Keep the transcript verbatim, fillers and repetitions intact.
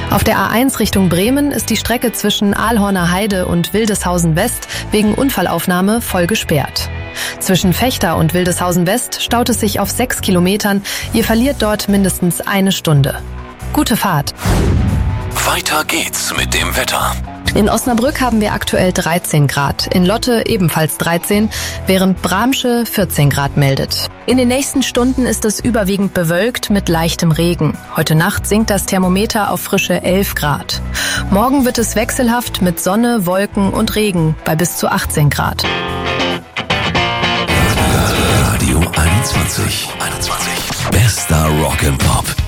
Auf der A eins Richtung Bremen ist die Strecke zwischen Ahlhorner Heide und Wildeshausen West wegen Unfallaufnahme voll gesperrt. Zwischen Vechta und Wildeshausen West staut es sich auf sechs Kilometern. Ihr verliert dort mindestens eine Stunde. Gute Fahrt. Weiter geht's mit dem Wetter. In Osnabrück haben wir aktuell dreizehn Grad, in Lotte ebenfalls dreizehn, während Bramsche vierzehn Grad meldet. In den nächsten Stunden ist es überwiegend bewölkt mit leichtem Regen. Heute Nacht sinkt das Thermometer auf frische elf Grad. Morgen wird es wechselhaft mit Sonne, Wolken und Regen bei bis zu achtzehn Grad. Radio einundzwanzig. einundzwanzig. Bester Rock and Pop.